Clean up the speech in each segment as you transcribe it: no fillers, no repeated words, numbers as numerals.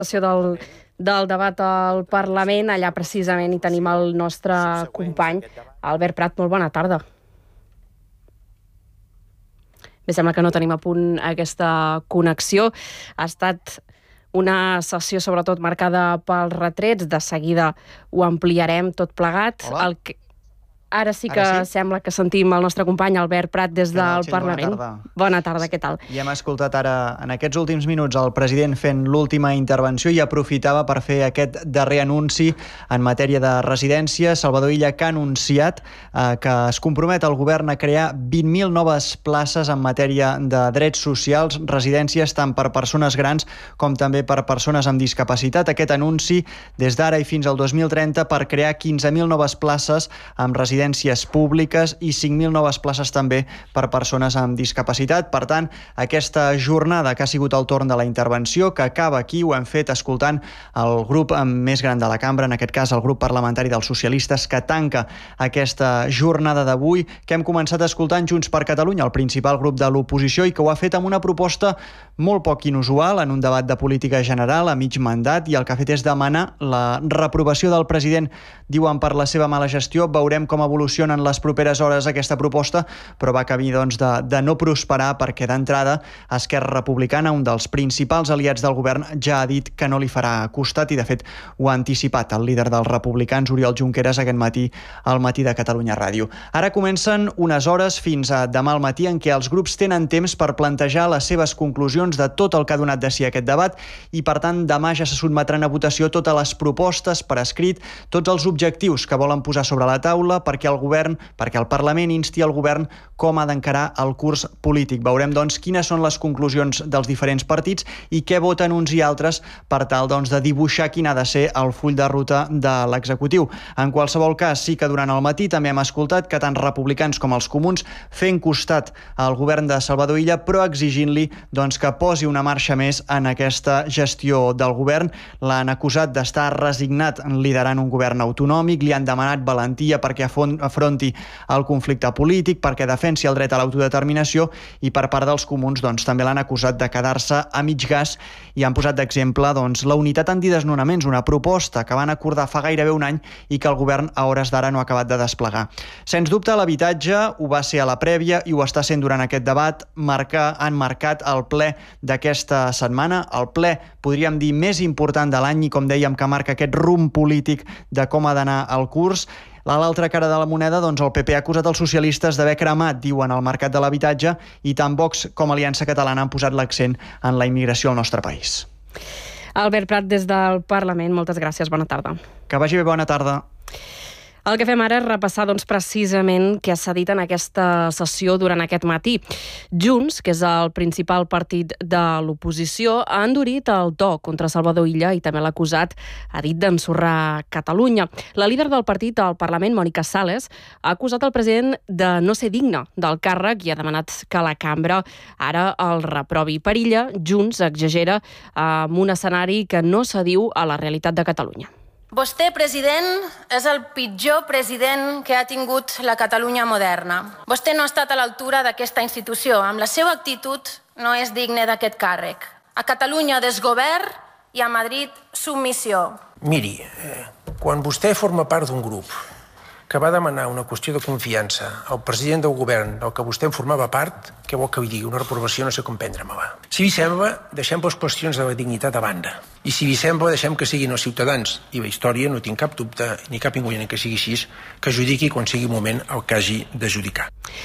del debat al Parlament. Allà precisament hi tenim el nostre company, Albert Prat. Molt bona tarda. Bé, sembla que no tenim a punt aquesta connexió. Ha estat una sessió sobretot marcada pels retrets. De seguida ho ampliarem tot plegat. Hola. Ara sí que sembla que sentim el nostre company Albert Prat des del Parlament. Bona tarda, què tal? I hem escoltat ara, en aquests últims minuts, el president fent l'última intervenció i aprofitava per fer aquest darrer anunci en matèria de residència. Salvador Illa, que ha anunciat que es compromet el govern a crear 20.000 noves places en matèria de drets socials, residències tant per persones grans com també per persones amb discapacitat. Aquest anunci des d'ara i fins al 2030 per crear 15.000 noves places amb residències públiques i 5.000 noves places també per persones amb discapacitat. Per tant, aquesta jornada que ha sigut el torn de la intervenció, que acaba aquí, ho hem fet escoltant el grup més gran de la cambra, en aquest cas el grup parlamentari dels socialistes, que tanca aquesta jornada d'avui, que hem començat escoltant Junts per Catalunya, el principal grup de l'oposició, i que ho ha fet amb una proposta molt poc inusual en un debat de política general a mig mandat, i el que ha fet és demanar la reprovació del president, diuen, per la seva mala gestió. Veurem com evoluciona en les properes hores aquesta proposta, però va camí de no prosperar perquè d'entrada Esquerra Republicana, un dels principals aliats del govern, ja ha dit que no li farà costat i de fet ho ha anticipat el líder dels republicans, Oriol Junqueras, aquest matí al Matí de Catalunya Ràdio. Ara comencen unes hores fins a demà al matí en què els grups tenen temps per plantejar les seves conclusions de tot el que ha donat de si aquest debat i per tant demà ja se sotmetran a votació totes les propostes per escrit, tots els objectius que volen posar sobre la taula perquè el Parlament insti el govern com ha d'encarar el curs polític. Veurem, doncs, quines són les conclusions dels diferents partits i què voten uns i altres per tal, doncs, de dibuixar quin ha de ser el full de ruta de l'executiu. En qualsevol cas, sí que durant el matí també hem escoltat que tant republicans com els comuns fent costat al govern de Salvador Illa, però exigint-li, doncs, que posi una marxa més en aquesta gestió del govern. L'han acusat d'estar resignat liderant un govern autonòmic, li han demanat valentia perquè afronti el conflicte polític, perquè defensi el dret a l'autodeterminació, i per part dels comuns doncs, també l'han acusat de quedar-se a mig gas i han posat d'exemple doncs, la unitat antidesnonaments, una proposta que van acordar fa gairebé un any i que el govern a hores d'ara no ha acabat de desplegar. Sens dubte, l'habitatge ho va ser a la prèvia i ho està sent durant aquest debat. Han marcat el ple d'aquesta setmana, el ple, podríem dir, més important de l'any i, com dèiem, que marca aquest rumb polític de com ha d'anar el curs. A l'altra cara de la moneda, doncs, el PP ha acusat els socialistes d'haver cremat, diuen, el mercat de l'habitatge, i tant Vox com Aliança Catalana han posat l'accent en la immigració al nostre país. Albert Prat, des del Parlament, moltes gràcies, bona tarda. Que vagi bé, bona tarda. El que fem ara és repassar, doncs, precisament què s'ha dit en aquesta sessió durant aquest matí. Junts, que és el principal partit de l'oposició, ha endurit el to contra Salvador Illa i també l'ha acusat, ha dit, d'ensorrar Catalunya. La líder del partit al Parlament, Mònica Sales, ha acusat el president de no ser digne del càrrec i ha demanat que la cambra ara el reprovi. Per Illa, Junts exagera amb un escenari que no s'adiu a la realitat de Catalunya. Vostè, president, és el pitjor president que ha tingut la Catalunya moderna. Vostè no ha estat a l'altura d'aquesta institució. Amb la seva actitud no és digne d'aquest càrrec. A Catalunya desgovern i a Madrid submissió. Miri, quan vostè forma part d'un grup que va demanar una qüestió de confiança al president del govern del que vostè en formava part, què vol que li digui? Una reprovació no sé com prendre-me-la. Si li sembla, deixem les qüestions de la dignitat a banda. I si li sembla, deixem que siguin els ciutadans. I la història, no tinc cap dubte, ni cap inconvenient que sigui així, que judiqui quan sigui el moment el que hagi de judicar.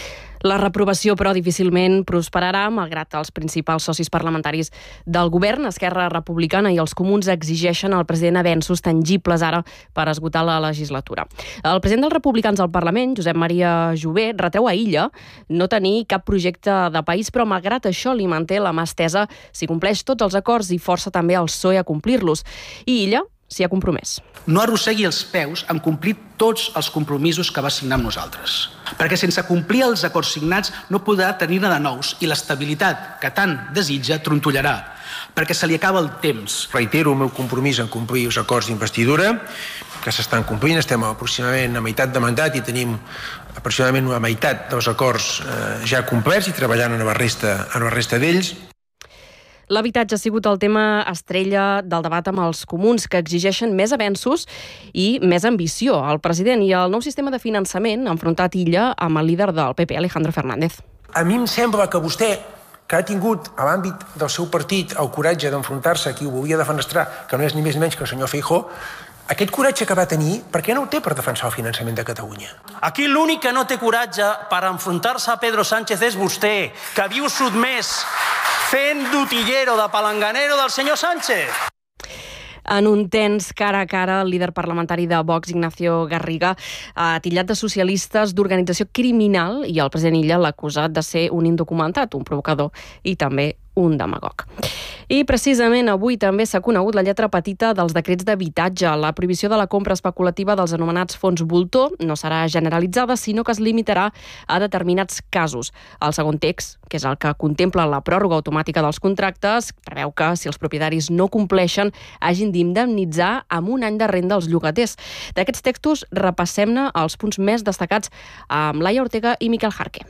La reprovació, però, difícilment prosperarà, malgrat els principals socis parlamentaris del govern, Esquerra Republicana i els comuns, exigeixen al president avenços tangibles ara per esgotar la legislatura. El president dels republicans al Parlament, Josep Maria Jové, retreu a Illa no tenir cap projecte de país, però malgrat això li manté la mà estesa si compleix tots els acords i força també el PSOE a complir-los. I Illa s'hi ha compromès. No arrossegui els peus en complir tots els compromisos que va signar amb nosaltres, perquè sense complir els acords signats no podrà tenir-ne de nous i l'estabilitat que tant desitja trontollarà, perquè se li acaba el temps. Reitero el meu compromís en complir els acords d'investidura, que s'estan complint. Estem aproximadament a meitat de mandat i tenim aproximadament una meitat dels acords ja complerts i treballant en la resta d'ells. L'habitatge ha sigut el tema estrella del debat amb els comuns, que exigeixen més avenços i més ambició. El president i el nou sistema de finançament han enfrontat Illa amb el líder del PP, Alejandro Fernández. A mi em sembla que vostè, que ha tingut a l'àmbit del seu partit el coratge d'enfrontar-se a qui ho volia defenestrar, que no és ni més ni menys que el senyor Feijóo, aquest coratge que va tenir, per què no el té per defensar el finançament de Catalunya? Aquí l'únic que no té coratge per enfrontar-se a Pedro Sánchez és vostè, que viu sotmès fent d'utillero, de palanganero del senyor Sánchez. En un tens cara a cara, el líder parlamentari de Vox, Ignacio Garriga, ha titllat de socialistes d'organització criminal i el president Illa l'ha acusat de ser un indocumentat, un provocador i també un demagog. I precisament avui també s'ha conegut la lletra petita dels decrets d'habitatge. La prohibició de la compra especulativa dels anomenats fons voltor no serà generalitzada, sinó que es limitarà a determinats casos. El segon text, que és el que contempla la pròrroga automàtica dels contractes, preveu que, si els propietaris no compleixen, hagin d'indemnitzar amb un any de renda als llogaters. D'aquests textos repassem-ne els punts més destacats amb Laia Ortega i Miquel Jarque.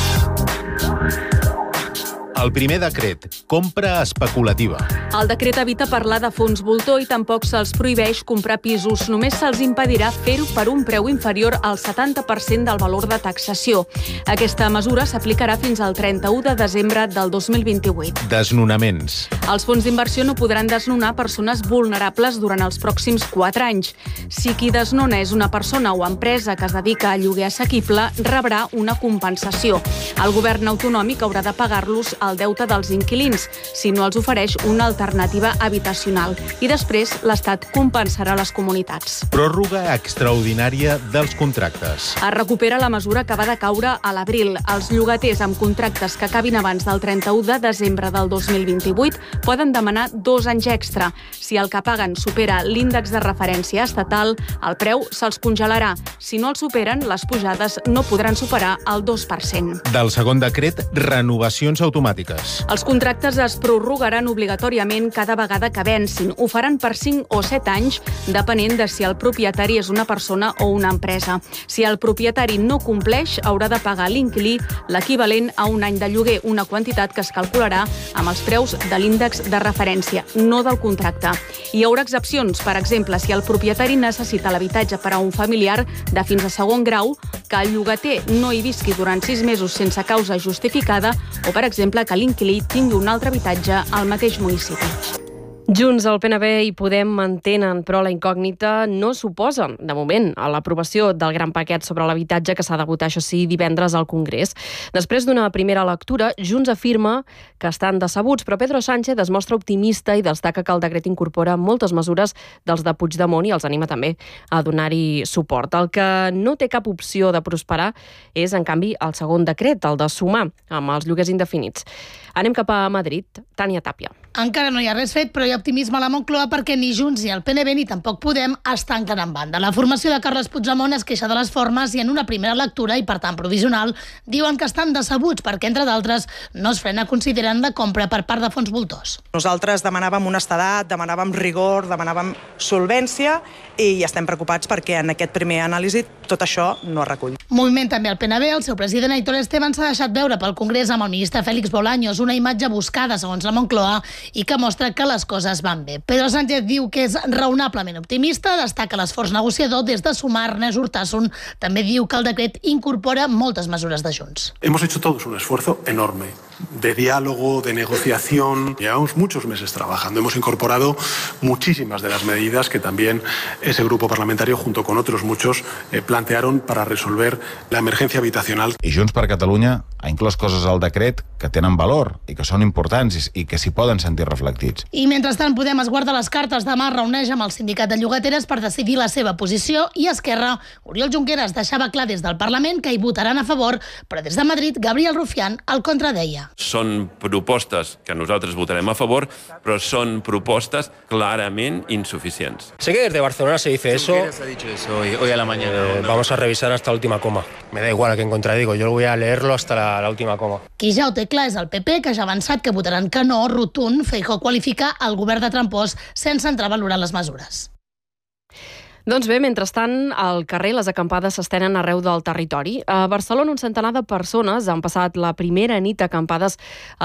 El primer decret, compra especulativa. El decret evita parlar de fons voltor i tampoc se'ls prohibeix comprar pisos. Només se'ls impedirà fer-ho per un preu inferior al 70% del valor de taxació. Aquesta mesura s'aplicarà fins al 31 de desembre del 2028. Desnonaments. Els fons d'inversió no podran desnonar persones vulnerables durant els pròxims 4 anys. Si qui desnona és una persona o empresa que es dedica a lloguer assequible, rebrà una compensació. El govern autonòmic haurà de pagar-los el deute dels inquilins, si no els ofereix una alternativa habitacional. I després, l'Estat compensarà les comunitats. Pròrroga extraordinària dels contractes. Es recupera la mesura que va decaure a l'abril. Els llogaters amb contractes que acabin abans del 31 de desembre del 2028 poden demanar 2 anys extra. Si el que paguen supera l'índex de referència estatal, el preu se'ls congelarà. Si no el superen, les pujades no podran superar el 2%. Del segon decret, renovacions automàtiques. Els contractes es prorrogaran obligatòriament cada vegada que vencin. Ho faran per 5 o 7 anys, depenent de si el propietari és una persona o una empresa. Si el propietari no compleix, haurà de pagar a l'inquilí l'equivalent a un any de lloguer, una quantitat que es calcularà amb els preus de l'índex de referència, no del contracte. Hi haurà excepcions, per exemple, si el propietari necessita l'habitatge per a un familiar de fins a segon grau, que el llogater no hi visqui durant 6 mesos sense causa justificada o, per exemple, que l'inquilí tingui un altre habitatge al mateix municipi. Junts, el PNB i Podem mantenen, però la incògnita no suposen, de moment, a l'aprovació del gran paquet sobre l'habitatge que s'ha de votar, això sí, divendres al Congrés. Després d'una primera lectura, Junts afirma que estan decebuts, però Pedro Sánchez es mostra optimista i destaca que el decret incorpora moltes mesures dels de Puigdemont i els anima també a donar-hi suport. El que no té cap opció de prosperar és, en canvi, el segon decret, el de sumar amb els lloguers indefinits. Anem cap a Madrid. Tània Tàpia. Encara no hi ha res fet, però hi ha optimisme a la Moncloa perquè ni Junts ni el PNB ni tampoc Podem es tanquen en banda. La formació de Carles Puigdemont es queixa de les formes i en una primera lectura, i per tant provisional, diuen que estan decebuts perquè, entre d'altres, no es frena considerant la compra per part de fons voltors. Nosaltres demanàvem honestedat, demanàvem rigor, demanàvem solvència i estem preocupats perquè en aquest primer anàlisi tot això no es recull. Moviment també al PNB. El seu president Aitor Esteban s'ha deixat veure pel Congrés amb el ministre Félix Bolaños, una imatge buscada segons la Moncloa i que mostra que les coses van bé. Pedro Sánchez diu que és raonablement optimista, destaca l'esforç negociador des de Sumar. Ernest Urtasun també diu que el decret incorpora moltes mesures de Junts. Hemos hecho todos un esfuerzo enorme de diálogo, de negociación. Llevamos muchos meses trabajando. Hemos incorporado muchísimas de las medidas que también ese grupo parlamentario, junto con otros muchos, plantearon para resolver la emergencia habitacional. I Junts per Catalunya ha inclòs coses al decret que tenen valor i que són importants i que s'hi poden sentir reflectits. I mentrestant Podem es guarda les cartes. Demà es reuneix amb el sindicat de llogateres per decidir la seva posició i Esquerra, Oriol Junqueras, deixava clar des del Parlament que hi votaran a favor, però des de Madrid Gabriel Rufián el contradeia. Són propostes que nosaltres votarem a favor, però són propostes clarament insuficients. Sé que desde Barcelona se dice eso. Junqueras ha dicho eso hoy a la mañana. Vamos a revisar hasta la última coma. Me da igual a quién contradigo, yo voy a leerlo hasta la última coma. Qui ja ho té clar és el PP, que ja ha avançat que votaran que no, rotund. Feijóo qualifica el govern de trampós sense entrar a valorar les mesures. Doncs bé, mentrestant, al carrer les acampades s'estenen arreu del territori. A Barcelona, un centenar de persones han passat la primera nit acampades